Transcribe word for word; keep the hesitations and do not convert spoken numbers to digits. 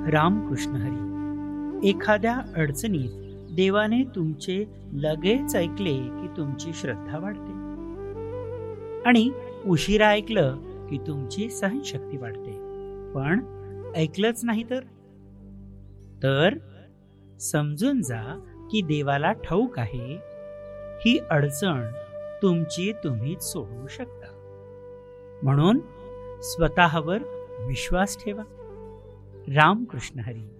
रामकृष्ण हरी. एखाद्या अडचणीत देवाने तुमचे लगेच ऐकले की तुमची श्रद्धा वाढते, आणि उशिरा ऐकलं की तुमची सहनशक्ती वाढते. पण ऐकलंच नाही तर तर समजून जा की देवाला ठाऊक आहे ही अडचण तुमची तुम्हीच सोडवू शकता. म्हणून स्वतःवर विश्वास ठेवा. रामकृष्ण हरी.